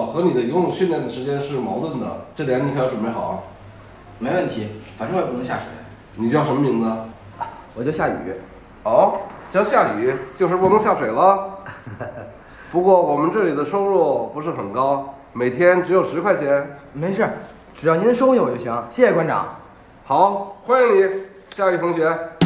和你的游泳训练的时间是矛盾的，这点你可要准备好啊。 没问题，反正我也不能下水。 你叫什么名字？ 我叫夏雨。 哦，叫夏雨，就是不能下水了。不过我们这里的收入不是很高，每天只有10块钱。 没事，只要您收下我就行。谢谢馆长。 好，欢迎你，夏雨同学。